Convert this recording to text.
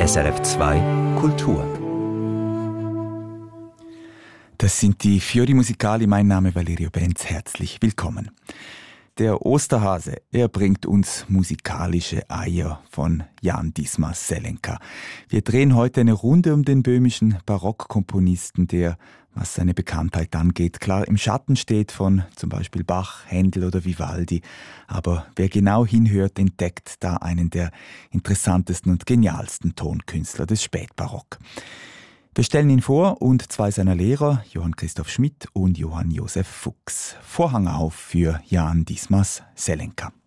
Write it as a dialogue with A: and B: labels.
A: SRF 2 Kultur.
B: Das sind die Fiori Musicali. Mein Name Valerio Benz. Herzlich willkommen. Der Osterhase, er bringt uns musikalische Eier von Jan Dismas Zelenka. Wir drehen heute eine Runde um den böhmischen Barockkomponisten, der, was seine Bekanntheit angeht, klar im Schatten steht von zum Beispiel Bach, Händel oder Vivaldi. Aber wer genau hinhört, entdeckt da einen der interessantesten und genialsten Tonkünstler des Spätbarock. Wir stellen ihn vor und zwei seiner Lehrer, Johann Christoph Schmidt und Johann Josef Fuchs. Vorhang auf für Jan Dismas Zelenka.